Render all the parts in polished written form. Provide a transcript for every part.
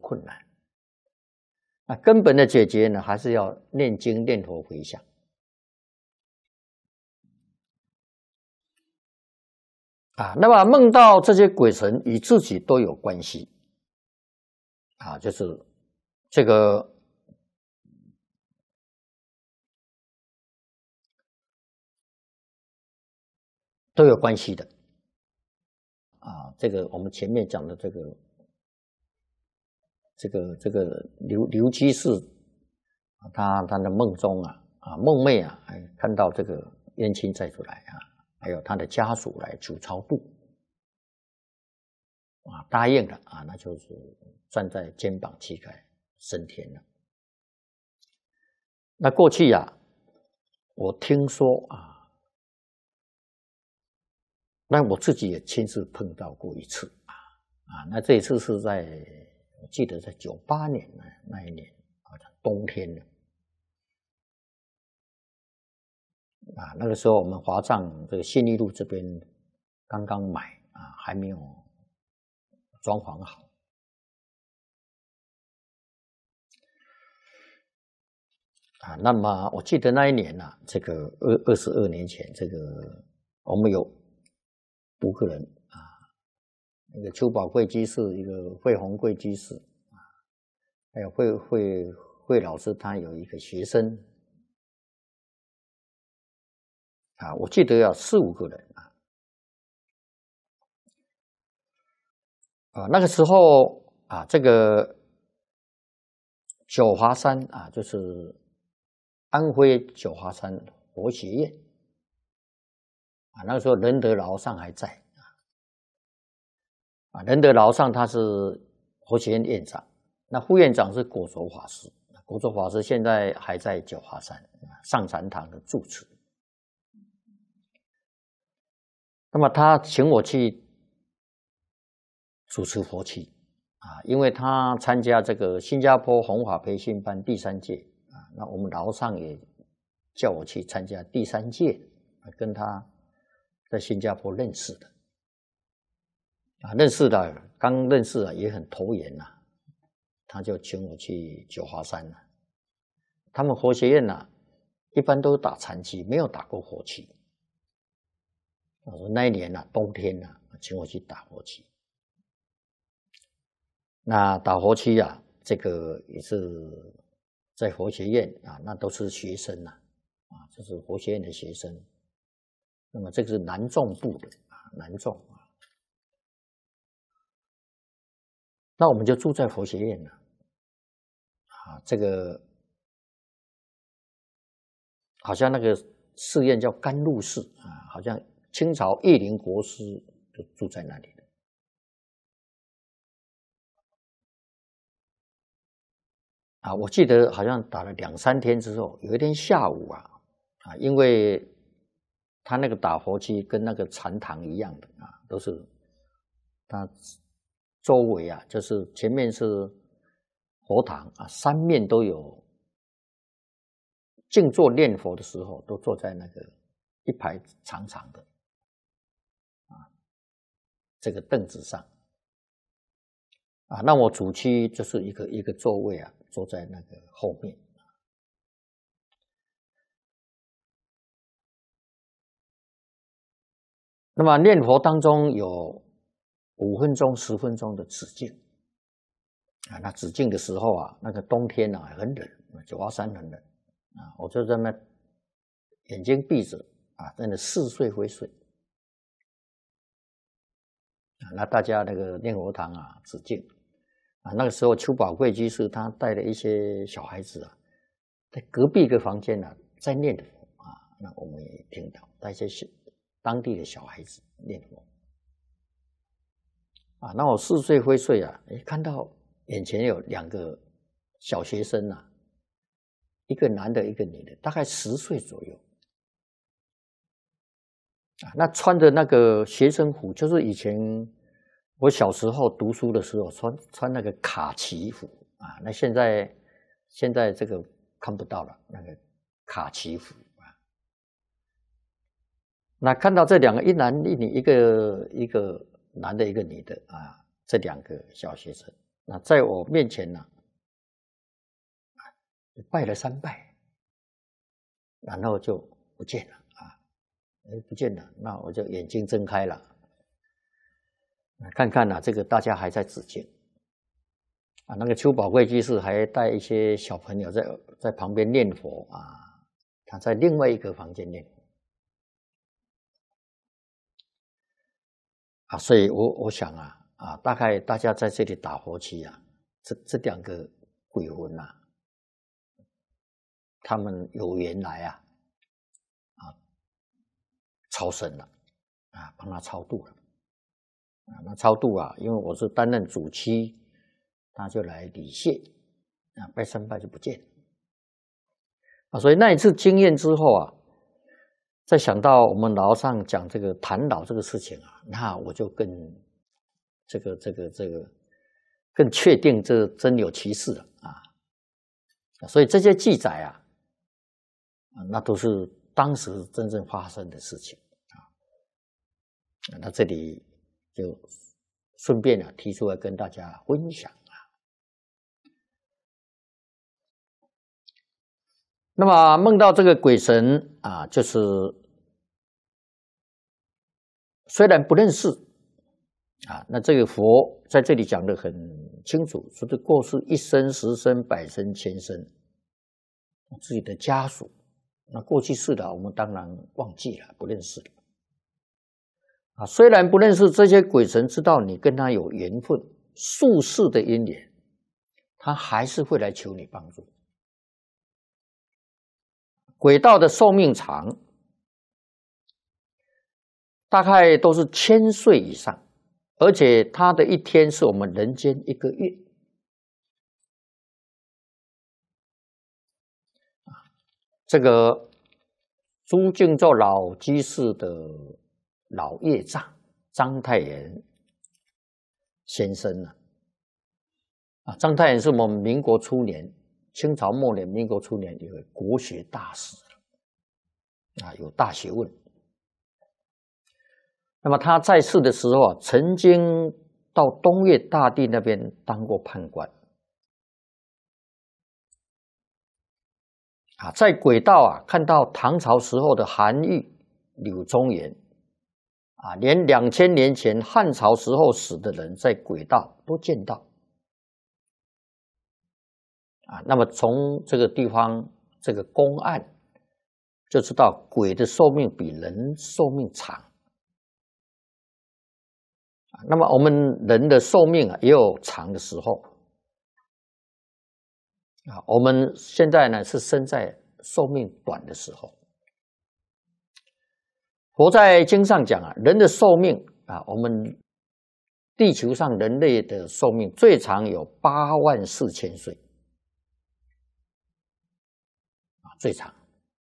困难。那根本的解决呢，还是要念经、念佛、回向。那么梦到这些鬼神与自己都有关系，就是这个都有关系的。这个我们前面讲的这个刘居士，他的梦中梦寐看到这个冤亲债主来还有他的家属来求超度，答应了那就是站在肩膀膝盖升天了。那过去我听说那我自己也亲自碰到过一次那这一次是我记得在98年那一年好像冬天了那个时候我们华藏这个信义路这边刚刚买还没有装潢好那么我记得那一年这个22年前，这个我们有5个人一个邱宝贵居士，一个惠宏贵居士还有惠老师，他有一个学生我记得要4、5个人那个时候这个九华山就是安徽九华山佛学院那个时候仁德劳上还在仁德劳上他是佛学院院长，那副院长是果卓法师，果卓法师现在还在九华山上禅堂的住持。那么他请我去主持佛七因为他参加这个新加坡弘法培训班第3届那我们劳上也叫我去参加第3届跟他在新加坡认识的刚认识也很投缘他就请我去九华山他们佛学院一般都打禅期，没有打过佛期。我说那一年冬天请我去打佛期。那打佛期这个也是在佛学院那都是学生这是佛学院的学生。那么这个是南众部的南众那我们就住在佛学院这个好像那个寺院叫甘露寺好像清朝叶灵国师就住在那里的。我记得好像打了2、3天之后，有一天下午因为他那个打佛期跟那个禅堂一样的都是他周围就是前面是佛堂3面都有静坐念佛的时候，都坐在那个一排长长的这个凳子上那我主区就是一个座位坐在那个后面。那么念佛当中有5分钟、10分钟的止境那止境的时候那个冬天很冷，九华山很冷我就在那眼睛闭着真的似睡非睡那大家那个念佛堂止境那个时候邱宝贵居士他带了一些小孩子在隔壁一个房间在念佛那我们也听到带一些当地的小孩子念佛那我似睡非睡看到眼前有2个小学生一个男的一个女的，大概10岁左右那穿着那个学生服，就是以前我小时候读书的时候穿那个卡其服那现在这个看不到了，那个卡其服那看到这2个，一男一女，一个男的一个女的这2个小学生， 那在我面前呢，拜了3拜，然后就不见了啊，不见了，那我就眼睛睁开了，看看这个大家还在止境啊，那个邱宝贵居士还带一些小朋友在旁边念佛啊，他在另外一个房间念佛啊，所以我想大概大家在这里打佛七这2个鬼魂他们有缘来超生了帮他超度了那超度因为我是担任主七，他就来礼谢拜3拜就不见所以那一次经验之后再想到我们老上讲这个谈老这个事情那我就更更确定这真有其事了所以这些记载那都是当时真正发生的事情那这里就顺便提出来跟大家分享那么梦到这个鬼神就是虽然不认识那这个佛在这里讲得很清楚，说这过世1生、10生、100生、1000生，自己的家属，那过去世的我们当然忘记了，不认识了虽然不认识这些鬼神，知道你跟他有缘分，宿世的因缘，他还是会来求你帮助。鬼道的寿命长，大概都是1000岁以上，而且他的一天是我们人间1个月。这个朱敬照老居士的老业障章太炎先生章太炎是我们民国初年、清朝末年、民国初年一位国学大师有大学问。那么他在世的时候曾经到东岳大帝那边当过判官在鬼道看到唐朝时候的韩愈、柳宗元连2000年前汉朝时候死的人在鬼道都见到那么从这个地方这个公案就知道鬼的寿命比人寿命长那么我们人的寿命也有长的时候我们现在呢是生在寿命短的时候。佛在经上讲人的寿命我们地球上人类的寿命最长有84000岁最长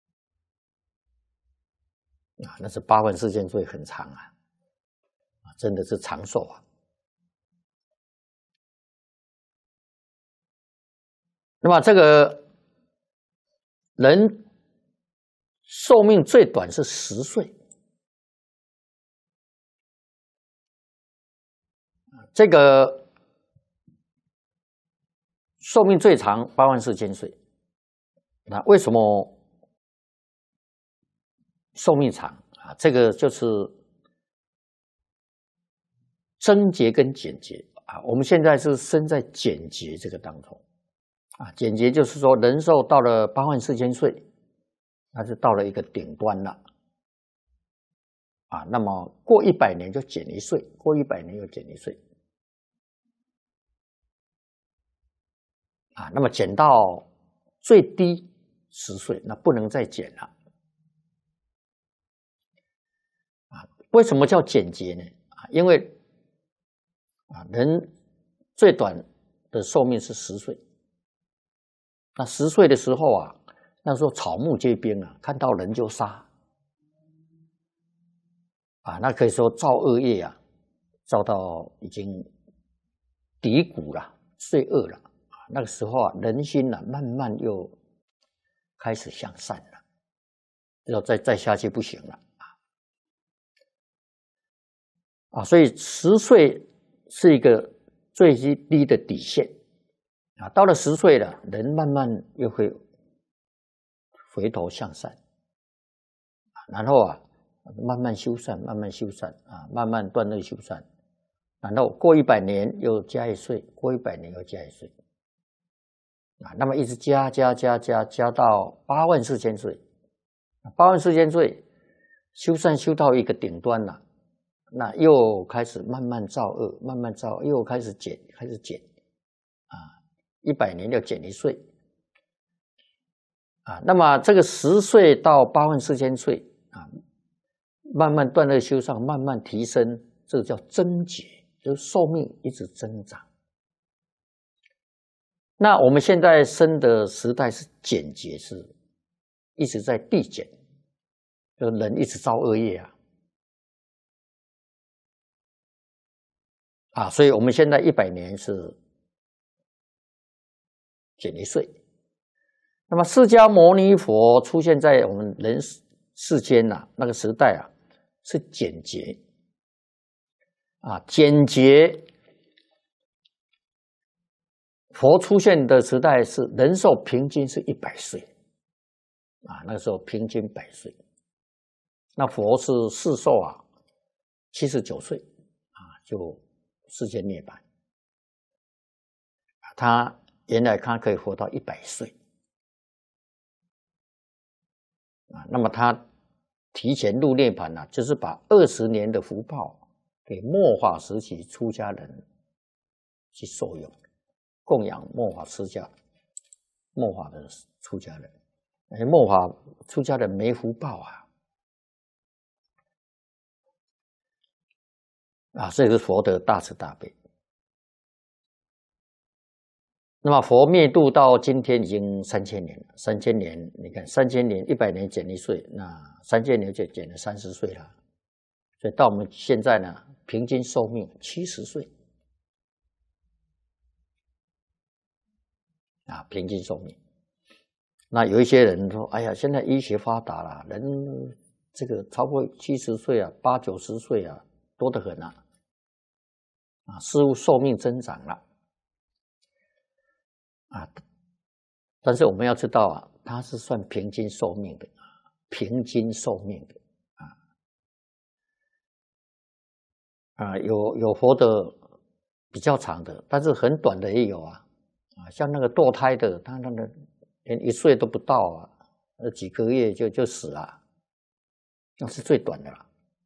那是84000岁很长真的是长寿那么这个人寿命最短是10岁，这个寿命最长84000岁。那为什么寿命长这个就是增劫跟减劫我们现在是身在减劫这个当中减劫就是说人寿到了84000岁，那是到了一个顶端了那么过100年就减1岁，过100年又减1岁那么减到最低10岁，那不能再减了为什么叫减劫呢？因为人最短的寿命是10岁，那10岁的时候那时候草木皆兵看到人就杀那可以说造恶业造到已经低谷了，罪恶了那个时候人心慢慢又开始向善了，要再下去不行了所以10岁是一个最低的底线啊。到了10岁了，人慢慢又会回头向善，然后啊，慢慢修善，慢慢修善啊，慢慢断恶修善，然后过100年又加1岁，过100年又加1岁啊，那么一直加到84000岁，84000岁修善修到一个顶端了。那又开始慢慢造恶，慢慢造恶，又开始减啊，100年要减1岁啊。那么这个10岁到84000岁啊，慢慢断恶修善，慢慢提升，这个叫增劫，就是寿命一直增长。那我们现在生的时代是减劫，是一直在递减，就人一直造恶业啊，所以我们现在100年是减1岁。那么释迦牟尼佛出现在我们人世间那个时代啊，是减劫啊，减劫。佛出现的时代是人寿平均是100岁啊，那个时候平均100岁。那佛是世寿79岁啊，就世间涅槃。他原来他可以活到100岁啊，那么他提前入涅槃就是把20年的福报给末法时期出家人去受用，供养末法出家、末法的出家人。末法出家人没福报所以是佛的大慈大悲。那么佛灭度到今天已经3000年了，3000年，你看3000年100年减1岁，那3000年就减了30岁了。所以到我们现在呢，平均寿命70岁啊，平均寿命。那有一些人说：“哎呀，现在医学发达了，人这个超过70岁80、90岁多得很似乎寿命增长了但是我们要知道它是算平均寿命的，平均寿命的有活得比较长的，但是很短的也有像那个堕胎的，他那个连1岁都不到几个月就死了，那是最短的了。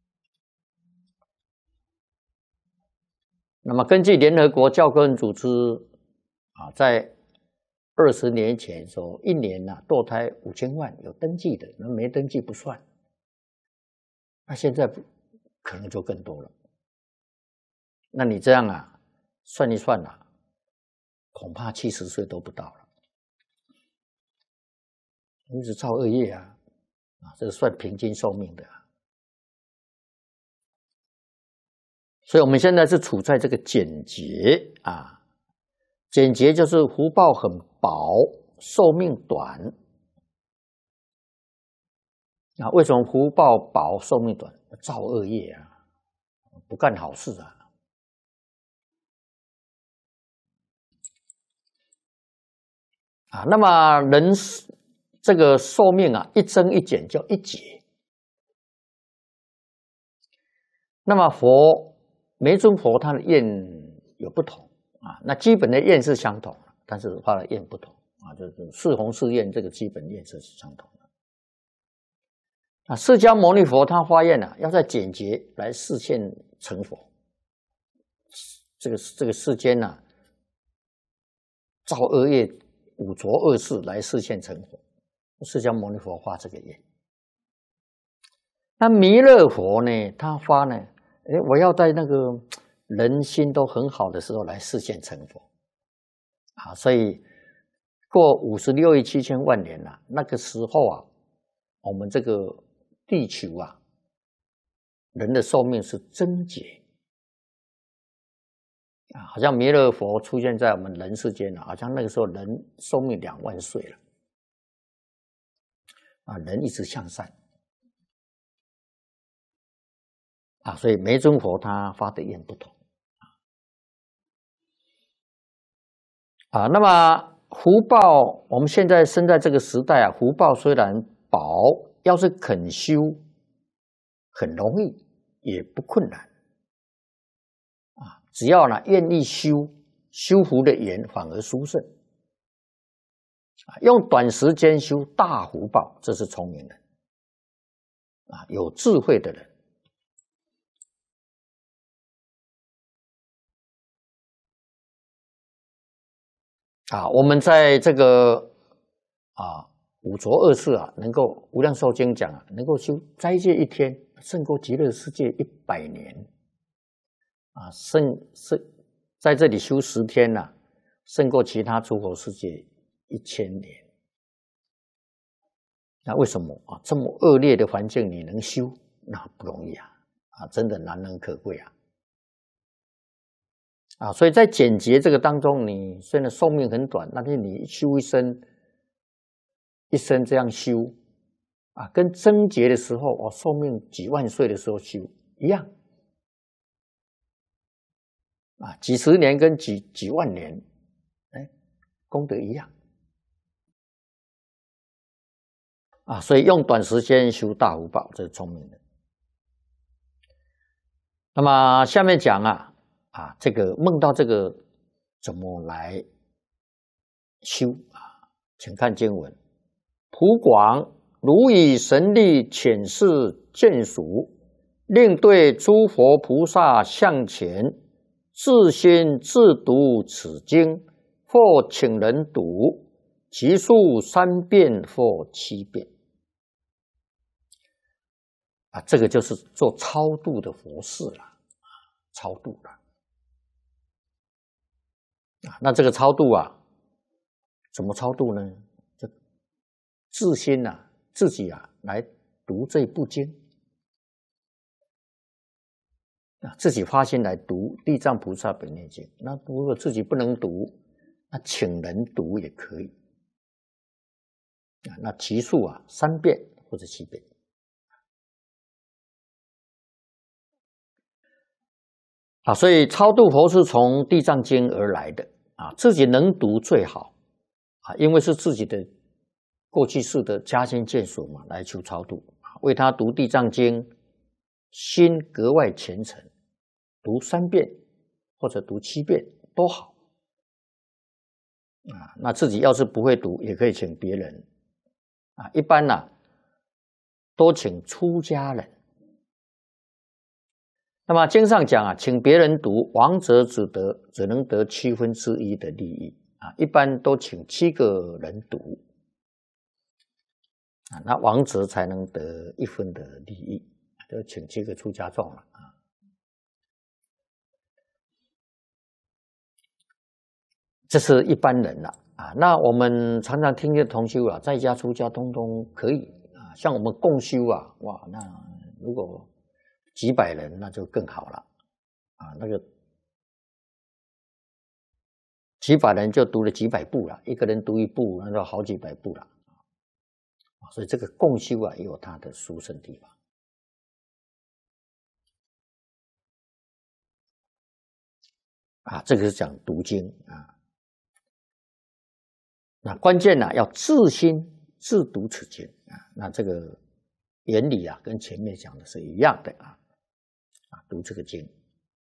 那么根据联合国教科文组织在20年前说1年堕胎5000万，有登记的，那没登记不算。那现在可能就更多了。那你这样算一算恐怕70岁都不到了。一直造恶业这是算平均寿命的所以我们现在是处在这个减劫减劫就是福报很薄，寿命短为什么福报薄，寿命短？造恶业不干好事那么人这个寿命一增一减叫一劫。那么每尊佛他的愿有不同那基本的愿是相同的，但是他的愿不同就是四弘誓愿，这个基本愿是相同的。释迦牟尼佛他发愿要在减劫来示现成佛。这个世间造恶业五浊恶世来示现成佛，释迦牟尼佛发这个愿。那弥勒佛呢，他发呢，我要在那个人心都很好的时候来示现成佛所以过56亿7千万年那个时候我们这个地球人的寿命是增劫好像弥勒佛出现在我们人世间好像那个时候人寿命2万岁了人一直向善所以每尊佛他发的愿不同啊。那么福报，我们现在生在这个时代啊，福报虽然薄，要是肯修，很容易，也不困难啊。只要呢愿意修，修福的缘反而殊胜啊。用短时间修大福报，这是聪明人啊，有智慧的人。啊，我们在这个五浊恶世啊，能够无量寿经讲啊，能够修斋戒一天，胜过极乐世界100年啊，在这里修10天呐，胜过其他诸佛世界1000年。那为什么啊？这么恶劣的环境你能修，那不容易啊！啊，真的难能可贵啊！啊，所以在简洁这个当中，你虽然寿命很短，但是你修一生这样修啊，跟贞洁的时候寿命几万岁的时候修一样啊，几十年跟几万年，功德一样啊，所以用短时间修大福报，这是聪明的。那么下面讲这个梦到这个怎么来修啊？请看经文：普广如以神力遣示见属，令对诸佛菩萨向前，自心自读此经，或请人读，其数3遍或7遍。啊，这个就是做超度的佛事了，超度了。啊，那这个超度啊，怎么超度呢？就自心自己来读这部经啊，自己发心来读《地藏菩萨本愿经》。那如果自己不能读，那请人读也可以啊。那其数3遍或者7遍。啊，所以超度佛是从《地藏经》而来的啊，自己能读最好啊，因为是自己的过去世的家亲眷属嘛，来求超度，为他读《地藏经》，心格外虔诚，读3遍或者读7遍都好啊。那自己要是不会读，也可以请别人啊，一般都请出家人。那么经上讲请别人读，亡者只能得1/7的利益啊，一般都请7个人读啊，那亡者才能得1分的利益，就请7个出家众了啊。这是一般人了啊。那我们常常听见同修在家出家通通可以啊，像我们共修哇，那如果几百人那就更好了啊，那个几百人就读了几百部了，一个人读1部，那就好几百部了所以这个共修也有它的殊胜地方啊。这个是讲读经啊，那关键要自心自读此经啊。那这个原理跟前面讲的是一样的读这个经。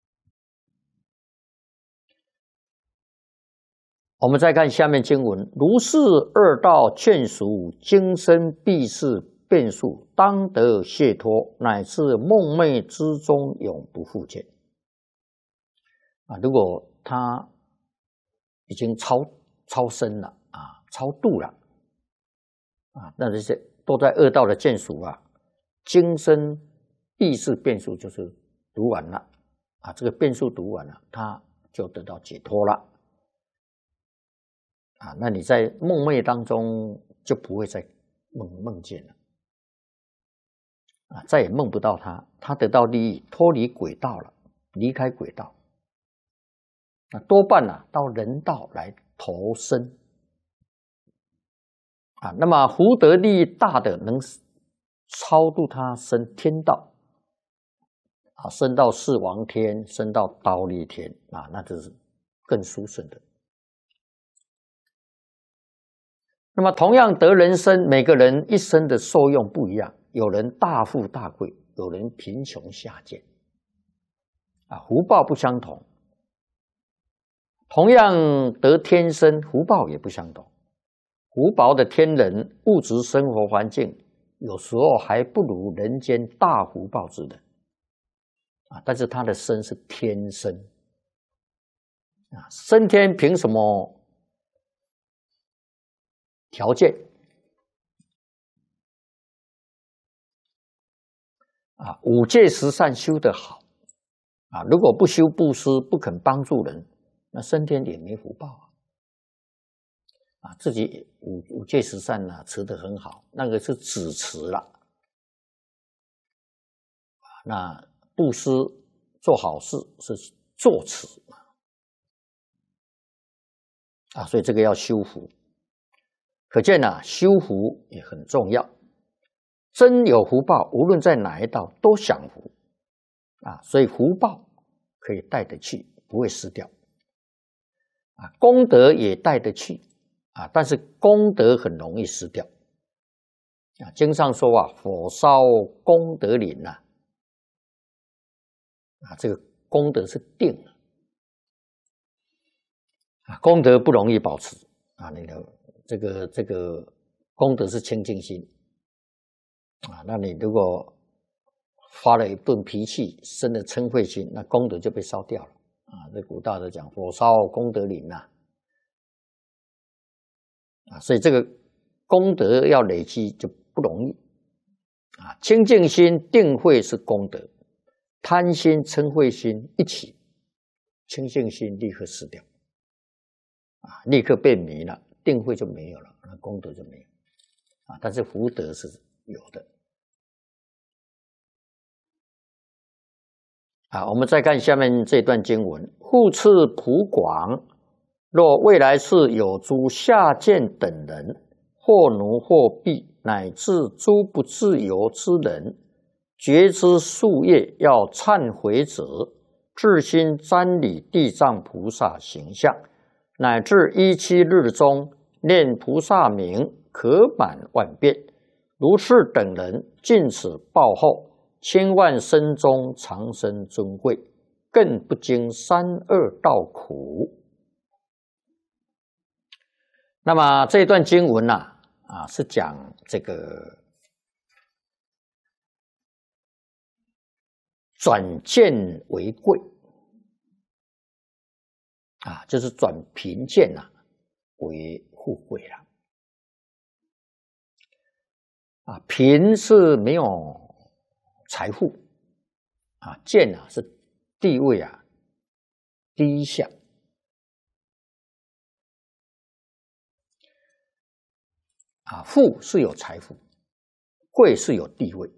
我们再看下面经文：如是2道劝属，今生必是变数，当得解脱，乃至梦寐之中永不复见啊。如果他已经超生了超度了那这些都在2道的眷属今生必是变数，就是读完了这个变数读完了，他就得到解脱了那你在梦寐当中就不会再梦见了再也梦不到他得到利益，脱离轨道了，离开轨道多半到人道来投生那么福德利益大的，能超度他升天道升到四王天，升到忉利天那就是更殊胜的那么同样得人身，每个人一生的受用不一样，有人大富大贵，有人贫穷下贱，福报不相同。同样得天身，福报也不相同。福薄的天人，物质生活环境有时候还不如人间大福报之人但是他的身是天身升天凭什么条件五戒十善修得好如果不修布施，不肯帮助人，那升天也没福报自己五戒十善持得很好，那个是只持了那布施做好事是坐持所以这个要修福。可见修福也很重要。真有福报，无论在哪一道都享福所以福报可以带得去，不会失掉功德也带得去但是功德很容易失掉经上说火烧功德林这个功德是定功德不容易保持你的这个功德是清净心那你如果发了一顿脾气，生了嗔恚心，那功德就被烧掉了这古大德讲火烧功德林所以这个功德要累积就不容易清净心定慧是功德，贪心嗔恚心一起，清净心立刻失掉立刻变迷了，定慧就没有了，那功德就没有但是福德是有的我们再看下面这段经文：复次普广，若未来世有诸下贱等人，或奴或婢，乃至诸不自由之人，觉知夙业要忏悔者，至心瞻礼地藏菩萨形象，乃至17日中念菩萨名，可满万遍。如是等人，尽此报后，千万生中长生尊贵，更不经三恶道苦。那么这段经文是讲这个转贱为贵就是转贫贱为富贵贫是没有财富贱是地位低下富是有财富，贵是有地位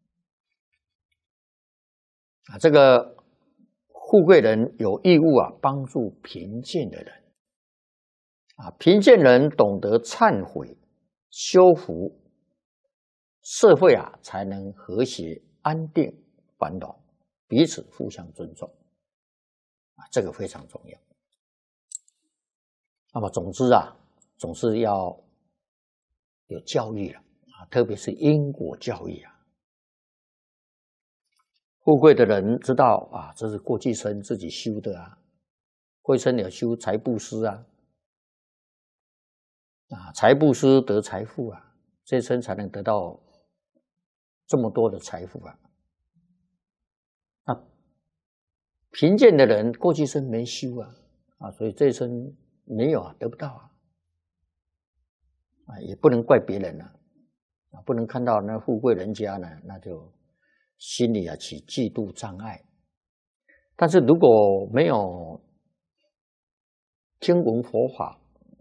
这个富贵人有义务帮助贫贱的人贫贱人懂得忏悔修福，社会才能和谐安定繁荣，彼此互相尊重这个非常重要。那么总之总是要有教育特别是因果教育富贵的人知道这是过去生自己修的过去生有修财布施财布施得财富这一生才能得到这么多的财富贫贱的人过去生没修所以这一生没有得不到也不能怪别人不能看到那富贵人家呢，那就心里起嫉妒障碍。但是如果没有听闻佛法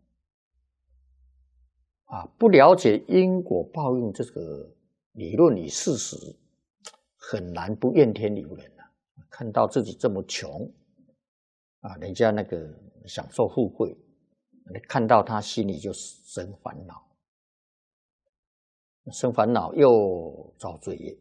不了解因果报应这个理论与事实，很难不怨天尤人看到自己这么穷人家那个享受富贵，看到他心里就生烦恼，生烦恼又造罪业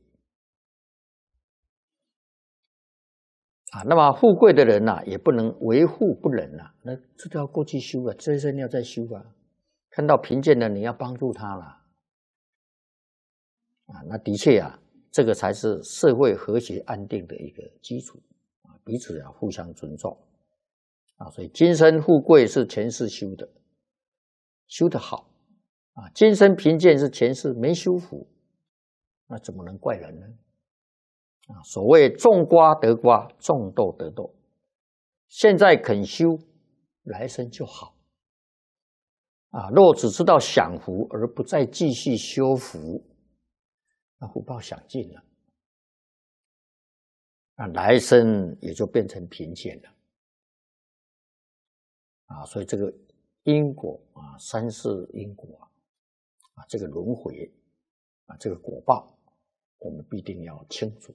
那么富贵的人也不能为富不仁那这就要过去修这一生要再修看到贫贱的，你要帮助他了啊。那的确啊，这个才是社会和谐安定的一个基础啊，彼此要互相尊重啊。所以今生富贵是前世修的，修得好啊；今生贫贱是前世没修福，那怎么能怪人呢？啊，所谓种瓜得瓜，种豆得豆，现在肯修，来生就好。啊，若只知道享福而不再继续修福，那福报享尽了，那来生也就变成贫贱了。啊，所以这个因果啊，三世因果啊，这个轮回啊，这个果报，我们必定要清楚。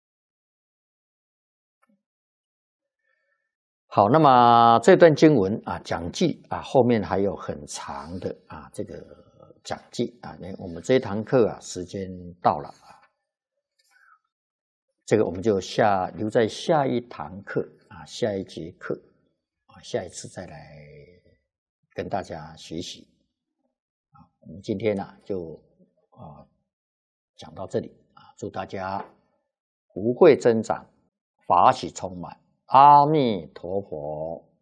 好，那么这段经文啊，讲记啊，后面还有很长的啊，这个讲记啊，我们这一堂课啊，时间到了啊，这个我们就留在下一堂课啊，下一节课啊，下一次再来跟大家学习啊。我们今天呢就讲到这里啊，祝大家福慧增长，法喜充满。阿弥陀佛。